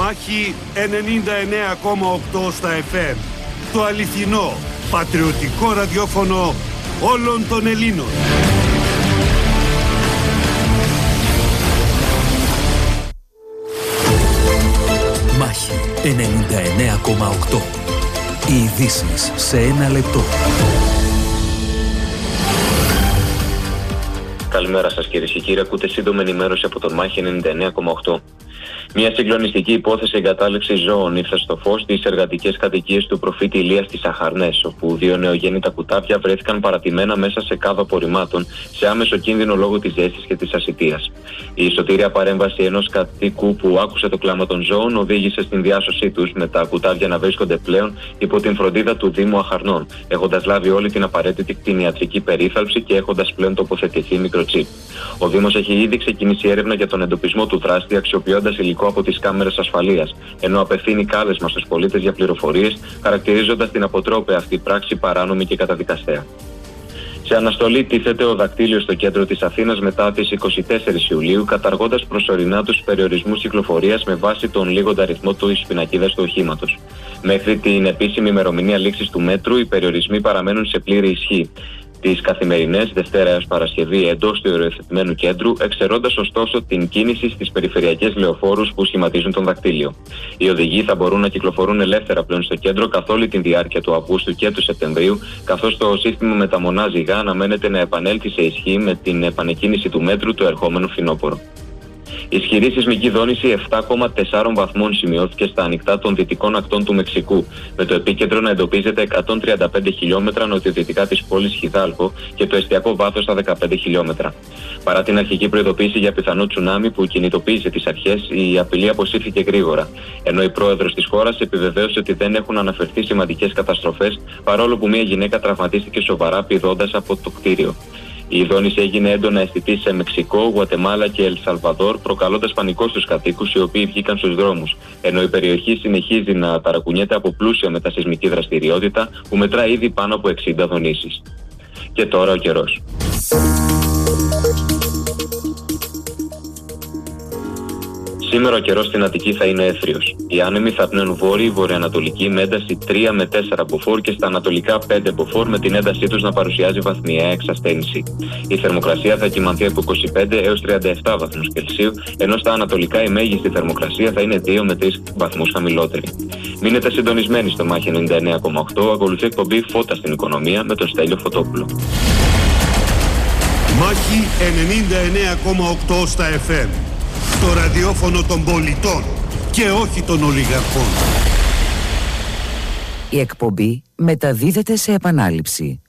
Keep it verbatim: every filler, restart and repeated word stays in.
Μάχη ενενήντα εννέα κόμμα οκτώ στα εφ εμ. Το αληθινό, πατριωτικό ραδιόφωνο όλων των Ελλήνων. Μάχη ενενήντα εννέα κόμμα οκτώ. Οι ειδήσεις σε ένα λεπτό. Καλημέρα σας κυρίες και κύριοι. Ακούτε σύντομη ενημέρωση από τον Μάχη ενενήντα εννέα κόμμα οκτώ. Μια συγκλονιστική υπόθεση εγκατάλειψης ζώων ήρθε στο φως στις εργατικές κατοικίες του προφήτη Ηλία στις Αχαρνές, όπου δύο νεογέννητα κουτάβια βρέθηκαν παρατημένα μέσα σε κάδο απορριμμάτων, σε άμεσο κίνδυνο λόγω της ζέστης και της ασιτείας. Η σωτήρια παρέμβαση ενός κατοίκου που άκουσε το κλάμα των ζώων οδήγησε στην διάσωσή τους, με τα κουτάβια να βρίσκονται πλέον υπό την φροντίδα του Δήμου Αχαρνών, έχοντας λάβει όλη την απαραίτητη κτηνιατρική περίθαλψη και έχοντας πλέον τοποθετηθεί μικροτσίπ. Ο Δήμος έχει ήδη ξεκινήσει έρευνα για τον εντοπισμό του δράστη, αξιοποιώντας υλικό από τις κάμερες ασφαλείας, ενώ απευθύνει κάλεσμα στους πολίτες για πληροφορίες, χαρακτηρίζοντας την αποτρόπαια αυτή πράξη παράνομη και καταδικαστέα. Σε αναστολή τίθεται ο δακτύλιος στο κέντρο της Αθήνας μετά τις είκοσι τέσσερις Ιουλίου, καταργώντας προσωρινά τους περιορισμούς κυκλοφορίας με βάση τον λίγοντα αριθμό της πινακίδας του οχήματος. Μέχρι την επίσημη ημερομηνία λήξης του μέτρου, οι περιορισμοί παραμένουν σε πλήρη ισχύ τις καθημερινές Δευτέρα έως Παρασκευή εντός του οριοθετημένου κέντρου, εξαιρώντας ωστόσο την κίνηση στις περιφερειακές λεωφόρους που σχηματίζουν τον δακτύλιο. Οι οδηγοί θα μπορούν να κυκλοφορούν ελεύθερα πλέον στο κέντρο καθ' όλη τη διάρκεια του Αυγούστου και του Σεπτεμβρίου, καθώς το σύστημα με τα μονά ζυγά αναμένεται να επανέλθει σε ισχύ με την επανεκκίνηση του μέτρου το ερχόμενο φθινόπωρο. Ισχυρή σεισμική δόνηση επτά κόμμα τέσσερα βαθμών σημειώθηκε στα ανοιχτά των δυτικών ακτών του Μεξικού, με το επίκεντρο να εντοπίζεται εκατόν τριάντα πέντε χιλιόμετρα νοτιοδυτικά της πόλης Χιδάλκο και το εστιακό βάθος στα δεκαπέντε χιλιόμετρα. Παρά την αρχική προειδοποίηση για πιθανό τσουνάμι που κινητοποίησε τις αρχές, η απειλή αποσύρθηκε γρήγορα, ενώ η πρόεδρος της χώρας επιβεβαίωσε ότι δεν έχουν αναφερθεί σημαντικές καταστροφές, παρόλο που μια γυναίκα τραυματίστηκε σοβαρά πηδώντας από το κτίριο. Η δόνηση έγινε έντονα αισθητή σε Μεξικό, Γουατεμάλα και Ελ Σαλβαδόρ, προκαλώντας πανικό στους κατοίκους οι οποίοι βγήκαν στους δρόμους, ενώ η περιοχή συνεχίζει να ταρακουνιέται από πλούσια μετασεισμική δραστηριότητα που μετρά ήδη πάνω από εξήντα δονήσεις. Και τώρα ο καιρός. Σήμερα ο καιρός στην Αττική θα είναι έθριος. Οι άνεμοι θα πνέουν βόρειοι, βορειοανατολική με ένταση τρία με τέσσερα μποφόρ και στα ανατολικά πέντε μποφόρ, με την έντασή τους να παρουσιάζει βαθμιαία εξασθένηση. Η θερμοκρασία θα κυμανθεί από είκοσι πέντε έως τριάντα επτά βαθμούς Κελσίου, ενώ στα ανατολικά η μέγιστη θερμοκρασία θα είναι δύο με τρεις βαθμούς χαμηλότερη. Μείνετε συντονισμένοι στο Μάχη ενενήντα εννέα κόμμα οκτώ, ακολουθεί εκπομπή Φώτα στην Οικονομία με τον Στέλιο Φωτόπουλο. Μάχη ενενήντα εννέα κόμμα οκτώ στα εφ εμ. Το ραδιόφωνο των πολιτών και όχι των ολιγαρχών. Η εκπομπή μεταδίδεται σε επανάληψη.